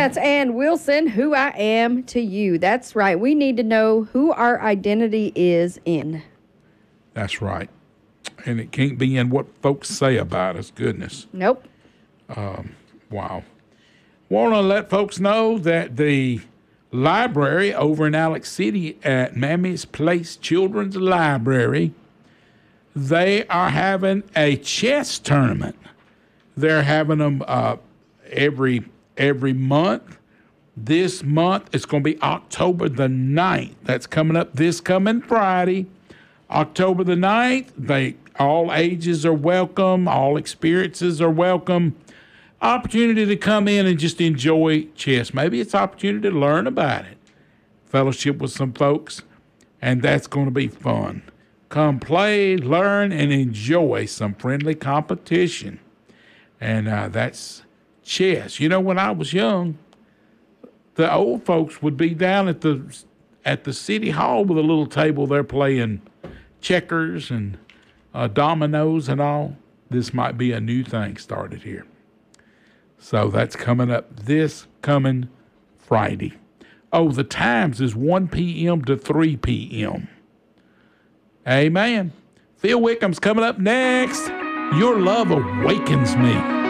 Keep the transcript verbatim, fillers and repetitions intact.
that's Ann Wilson, Who I Am to You. That's right. We need to know who our identity is in. That's right. And it can't be in what folks say about us. Goodness. Nope. Um, wow. Want to let folks know that the library over in Alex City at Mammy's Place Children's Library, they are having a chess tournament. They're having them uh, every every month. This month, it's going to be October the ninth. That's coming up this coming Friday. October the ninth, they, all ages are welcome. All experiences are welcome. Opportunity to come in and just enjoy chess. Maybe it's opportunity to learn about it. Fellowship with some folks, and that's going to be fun. Come play, learn, and enjoy some friendly competition. And uh, that's chess. You know, when I was young, the old folks would be down at the at the city hall with a little table. They're playing checkers and uh, dominoes and all. This might be a new thing started here. So that's coming up this coming Friday. Oh, the times is one p.m. to three p.m. Amen. Phil Wickham's coming up next. Your Love Awakens Me.